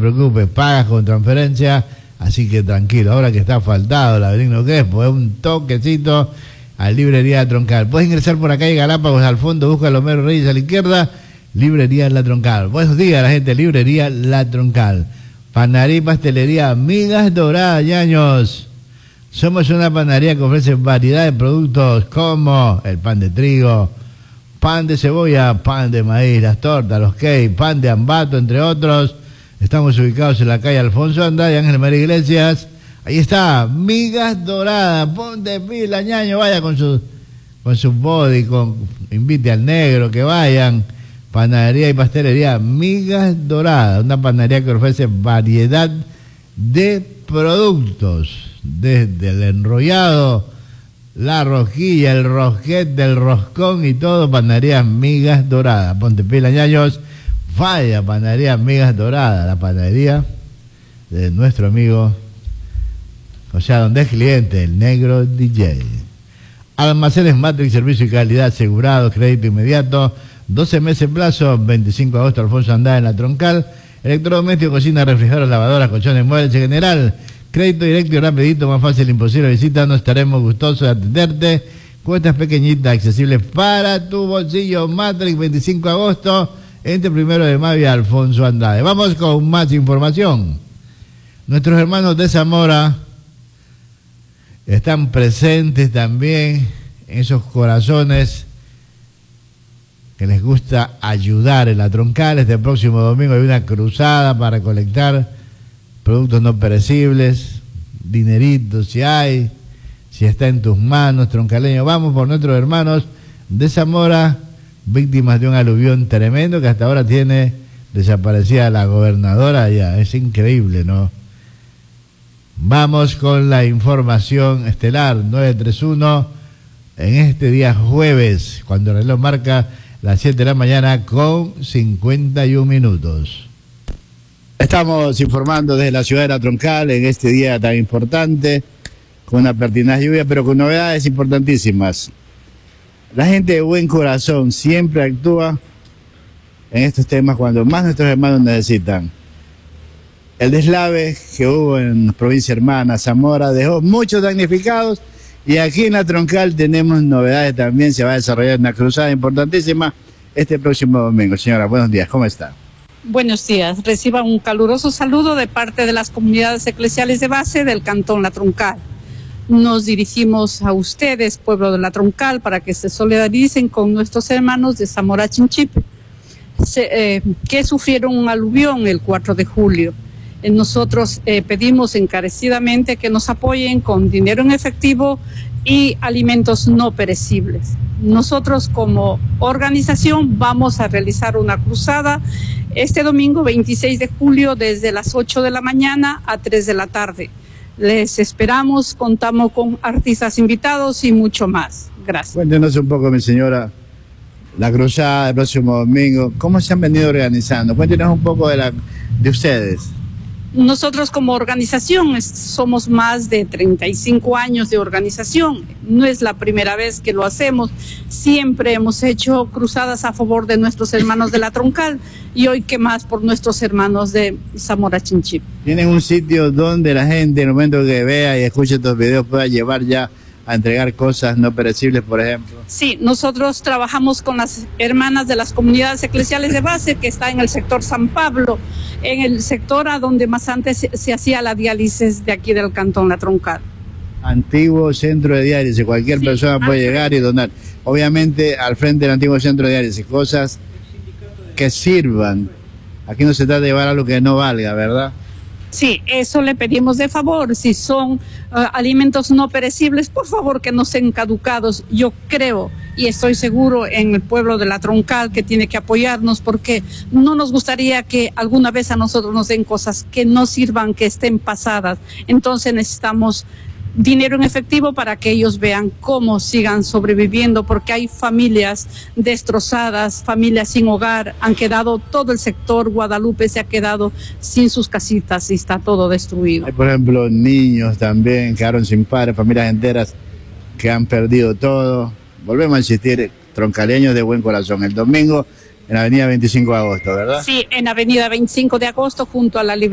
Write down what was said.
preocupes, pagas con transferencia, así que tranquilo. Ahora que está asfaltado la Benigno Crespo, es un toquecito a Librería La Troncal. Puedes ingresar por acá y Galápagos al fondo, busca a Homero Reyes a la izquierda, Librería La Troncal. Buenos días a la gente, Librería La Troncal. Panadería y pastelería Migas Doradas, Ñaños. Somos una panadería que ofrece variedad de productos como el pan de trigo, pan de cebolla, pan de maíz, las tortas, los cakes, pan de ambato, entre otros. Estamos ubicados en la calle Alfonso Andrade y Ángel María Iglesias. Ahí está, Migas Doradas, ponte pila, Ñaño, vaya con su body, invite al negro, que vayan. Panadería y pastelería Migas Doradas, una panadería que ofrece variedad de productos, desde el enrollado, la rosquilla, el rosquete, el roscón y todo. Panadería Migas Doradas, ponte pila, Ñaños, vaya, Panadería Migas Doradas, la panadería de nuestro amigo, o sea, donde es cliente, el negro DJ. Almacenes Matrix, servicio y calidad asegurado, crédito inmediato, 12 meses plazo, 25 de agosto, Alfonso Andrade en La Troncal. Electrodoméstico, cocina, refrigeradores, lavadoras, colchones, muebles en general. Crédito directo y rapidito, más fácil imposible. Visítanos, estaremos gustosos de atenderte. Cuotas pequeñitas, accesibles para tu bolsillo. Matrix, 25 de agosto, entre 1 de mayo y Alfonso Andrade. Vamos con más información. Nuestros hermanos de Zamora están presentes también en esos corazones que les gusta ayudar en La Troncal. Este próximo domingo hay una cruzada para recolectar productos no perecibles, dineritos si hay, si está en tus manos, troncaleño. Vamos por nuestros hermanos de Zamora, víctimas de un aluvión tremendo que hasta ahora tiene desaparecida la gobernadora ya. Es increíble, ¿no? Vamos con la información estelar 931 en este día jueves, cuando el reloj marca las 7 de la mañana con 51 minutos. Estamos informando desde la ciudad de La Troncal en este día tan importante, con una pertinaz lluvia, pero con novedades importantísimas. La gente de buen corazón siempre actúa en estos temas cuando más nuestros hermanos necesitan. El deslave que hubo en la provincia hermana Zamora dejó muchos damnificados, y aquí en La Troncal tenemos novedades también. Se va a desarrollar una cruzada importantísima este próximo domingo. Señora, buenos días, ¿cómo está? Buenos días, reciba un caluroso saludo de parte de las comunidades eclesiales de base del Cantón La Troncal. Nos dirigimos a ustedes, pueblo de La Troncal, para que se solidaricen con nuestros hermanos de Zamora Chinchipe, que sufrieron un aluvión el 4 de julio. Nosotros pedimos encarecidamente que nos apoyen con dinero en efectivo y alimentos no perecibles. Nosotros como organización vamos a realizar una cruzada este domingo 26 de julio desde las 8 de la mañana a 3 de la tarde. Les esperamos, contamos con artistas invitados y mucho más. Gracias. Cuéntenos un poco, mi señora, la cruzada del próximo domingo, ¿cómo se han venido organizando? Cuéntenos un poco de ustedes. Nosotros como organización somos más de 35 años de organización. No es la primera vez que lo hacemos. Siempre hemos hecho cruzadas a favor de nuestros hermanos de La Troncal, y hoy que más por nuestros hermanos de Zamora Chinchipe. ¿Tienen un sitio donde la gente en el momento que vea y escuche estos videos pueda llevar ya a entregar cosas no perecibles, por ejemplo? Sí, nosotros trabajamos con las hermanas de las comunidades eclesiales de base que está en el sector San Pablo, en el sector a donde más antes se hacía la diálisis de aquí del Cantón La Troncal. Antiguo centro de diálisis, cualquier persona puede llegar y donar. Obviamente al frente del antiguo centro de diálisis, cosas que sirvan. Aquí no se trata de llevar algo que no valga, ¿verdad? Sí, eso le pedimos de favor. Si son alimentos no perecibles, por favor que no sean caducados. Yo creo y estoy seguro en el pueblo de La Troncal que tiene que apoyarnos, porque no nos gustaría que alguna vez a nosotros nos den cosas que no sirvan, que estén pasadas. Entonces necesitamos dinero en efectivo para que ellos vean cómo sigan sobreviviendo, porque hay familias destrozadas, familias sin hogar, han quedado, todo el sector Guadalupe se ha quedado sin sus casitas y está todo destruido. Hay, por ejemplo, niños también quedaron sin padres, familias enteras que han perdido todo. Volvemos a insistir, troncaleños de buen corazón, el domingo en la avenida 25 de agosto, ¿verdad? Sí, en avenida 25 de agosto junto a la